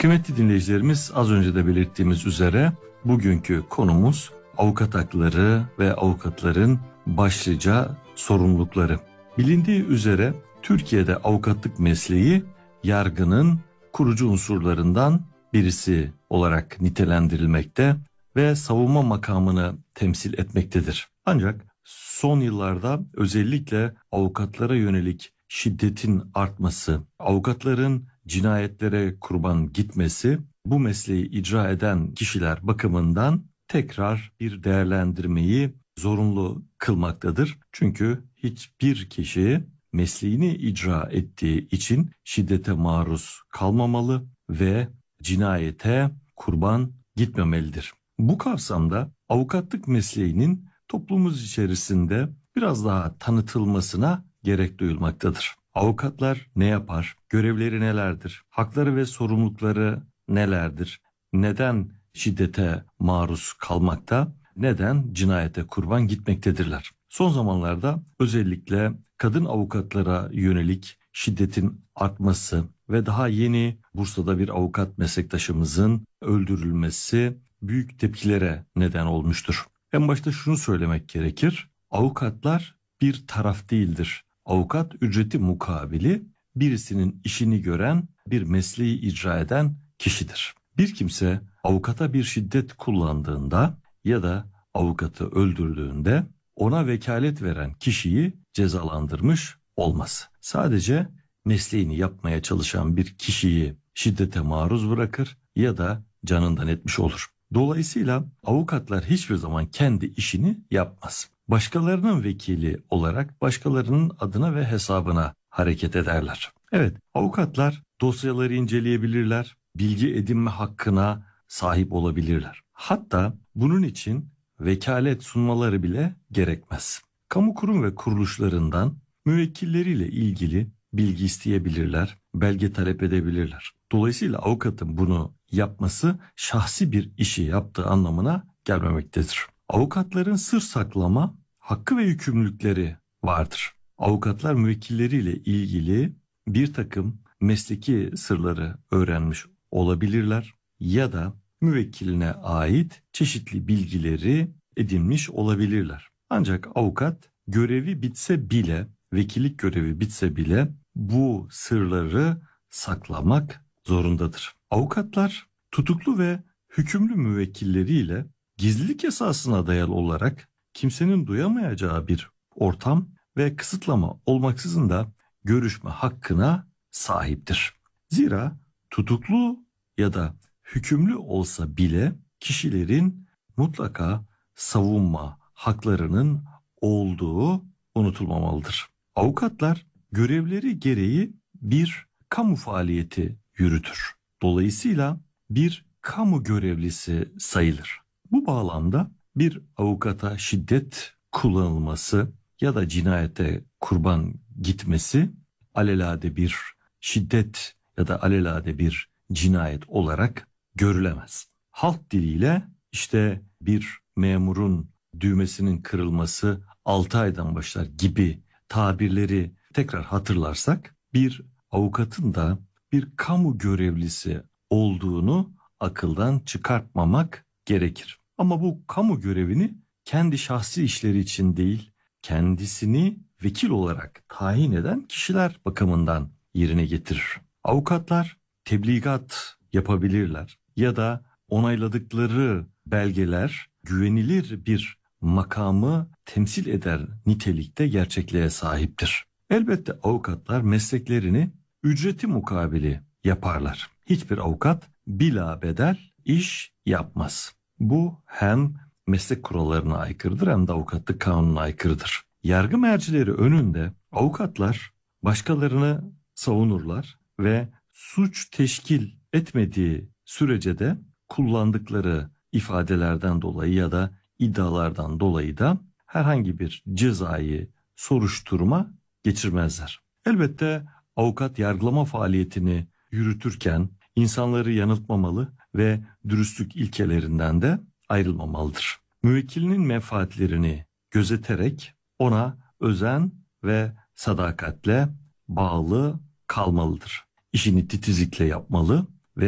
Kıymetli dinleyicilerimiz, az önce de belirttiğimiz üzere bugünkü konumuz avukat hakları ve avukatların başlıca sorumlulukları. Bilindiği üzere Türkiye'de avukatlık mesleği yargının kurucu unsurlarından birisi olarak nitelendirilmekte ve savunma makamını temsil etmektedir. Ancak son yıllarda özellikle avukatlara yönelik şiddetin artması, avukatların cinayetlere kurban gitmesi bu mesleği icra eden kişiler bakımından tekrar bir değerlendirmeyi zorunlu kılmaktadır. Çünkü hiçbir kişi mesleğini icra ettiği için şiddete maruz kalmamalı ve cinayete kurban gitmemelidir. Bu kapsamda avukatlık mesleğinin toplumumuz içerisinde biraz daha tanıtılmasına gerek duyulmaktadır. Avukatlar ne yapar? Görevleri nelerdir? Hakları ve sorumlulukları nelerdir? Neden şiddete maruz kalmakta? Neden cinayete kurban gitmektedirler? Son zamanlarda özellikle kadın avukatlara yönelik şiddetin artması ve daha yeni Bursa'da bir avukat meslektaşımızın öldürülmesi büyük tepkilere neden olmuştur. En başta şunu söylemek gerekir. Avukatlar bir taraf değildir. Avukat ücreti mukabili birisinin işini gören, bir mesleği icra eden kişidir. Bir kimse avukata bir şiddet kullandığında ya da avukatı öldürdüğünde ona vekalet veren kişiyi cezalandırmış olmaz. Sadece mesleğini yapmaya çalışan bir kişiyi şiddete maruz bırakır ya da canından etmiş olur. Dolayısıyla avukatlar hiçbir zaman kendi işini yapmaz. Başkalarının vekili olarak başkalarının adına ve hesabına hareket ederler. Evet, avukatlar dosyaları inceleyebilirler, bilgi edinme hakkına sahip olabilirler. Hatta bunun için vekalet sunmaları bile gerekmez. Kamu kurum ve kuruluşlarından müvekkilleriyle ilgili bilgi isteyebilirler, belge talep edebilirler. Dolayısıyla avukatın bunu yapması şahsi bir işi yaptığı anlamına gelmemektedir. Avukatların sır saklama hakkı ve yükümlülükleri vardır. Avukatlar müvekkilleriyle ilgili bir takım mesleki sırları öğrenmiş olabilirler ya da müvekkiline ait çeşitli bilgileri edinmiş olabilirler. Ancak avukat görevi bitse bile, vekillik görevi bitse bile bu sırları saklamak zorundadır. Avukatlar tutuklu ve hükümlü müvekkilleriyle gizlilik esasına dayalı olarak kimsenin duyamayacağı bir ortam ve kısıtlama olmaksızın da görüşme hakkına sahiptir. Zira tutuklu ya da hükümlü olsa bile kişilerin mutlaka savunma haklarının olduğu unutulmamalıdır. Avukatlar görevleri gereği bir kamu faaliyeti yürütür. Dolayısıyla bir kamu görevlisi sayılır. Bu bağlamda bir avukata şiddet kullanılması ya da cinayete kurban gitmesi alelade bir şiddet ya da alelade bir cinayet olarak görülemez. Halk diliyle işte bir memurun düğmesinin kırılması 6 aydan başlar gibi tabirleri tekrar hatırlarsak bir avukatın da bir kamu görevlisi olduğunu akıldan çıkartmamak gerekir. Ama bu kamu görevini kendi şahsi işleri için değil, kendisini vekil olarak tayin eden kişiler bakımından yerine getirir. Avukatlar tebligat yapabilirler ya da onayladıkları belgeler güvenilir bir makamı temsil eder nitelikte gerçekliğe sahiptir. Elbette avukatlar mesleklerini ücreti mukabili yaparlar. Hiçbir avukat bilabedel iş yapmaz. Bu hem meslek kurallarına aykırıdır hem de avukatlık kanununa aykırıdır. Yargı mercileri önünde avukatlar başkalarını savunurlar ve suç teşkil etmediği sürece de kullandıkları ifadelerden dolayı ya da iddialardan dolayı da herhangi bir cezai soruşturma geçirmezler. Elbette avukat yargılama faaliyetini yürütürken insanları yanıltmamalı ve dürüstlük ilkelerinden de ayrılmamalıdır. Müvekkilinin menfaatlerini gözeterek ona özen ve sadakatle bağlı kalmalıdır. İşini titizlikle yapmalı ve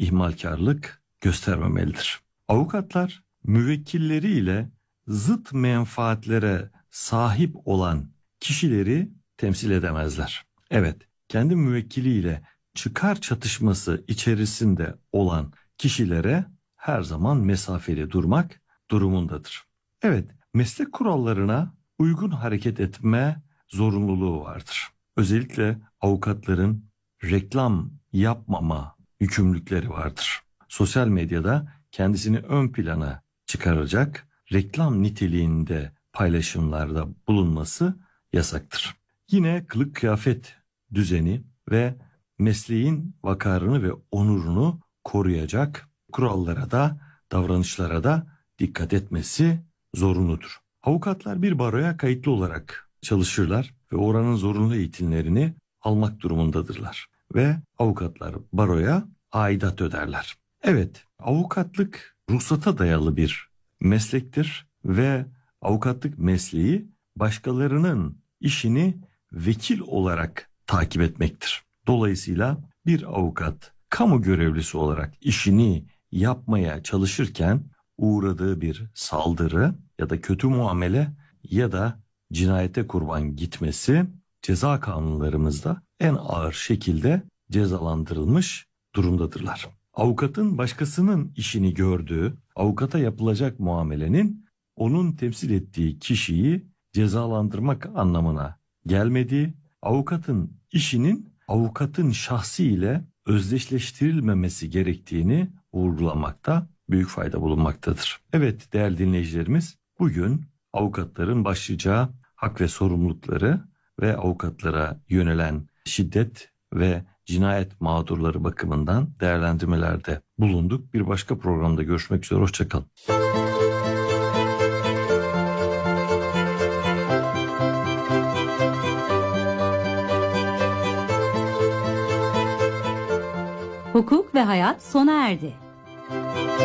ihmalkarlık göstermemelidir. Avukatlar müvekkilleriyle zıt menfaatlere sahip olan kişileri temsil edemezler. Evet, kendi müvekkiliyle çıkar çatışması içerisinde olan kişilere her zaman mesafeli durmak durumundadır. Evet, meslek kurallarına uygun hareket etme zorunluluğu vardır. Özellikle avukatların reklam yapmama yükümlülükleri vardır. Sosyal medyada kendisini ön plana çıkaracak reklam niteliğinde paylaşımlarda bulunması yasaktır. Yine kılık kıyafet düzeni ve mesleğin vakarını ve onurunu koruyacak kurallara da davranışlara da dikkat etmesi zorunludur. Avukatlar bir baroya kayıtlı olarak çalışırlar ve oranın zorunlu eğitimlerini almak durumundadırlar. Ve avukatlar baroya aidat öderler. Evet, avukatlık ruhsata dayalı bir meslektir ve avukatlık mesleği başkalarının işini vekil olarak takip etmektir. Dolayısıyla bir avukat kamu görevlisi olarak işini yapmaya çalışırken uğradığı bir saldırı ya da kötü muamele ya da cinayete kurban gitmesi ceza kanunlarımızda en ağır şekilde cezalandırılmış durumdadırlar. Avukatın başkasının işini gördüğü, avukata yapılacak muamelenin onun temsil ettiği kişiyi cezalandırmak anlamına gelmediği, avukatın işinin avukatın şahsi ile özdeşleştirilmemesi gerektiğini vurgulamakta büyük fayda bulunmaktadır. Evet değerli dinleyicilerimiz, bugün avukatların başlayacağı hak ve sorumlulukları ve avukatlara yönelen şiddet ve cinayet mağdurları bakımından değerlendirmelerde bulunduk. Bir başka programda görüşmek üzere, hoşçakalın. Hukuk ve hayat sona erdi.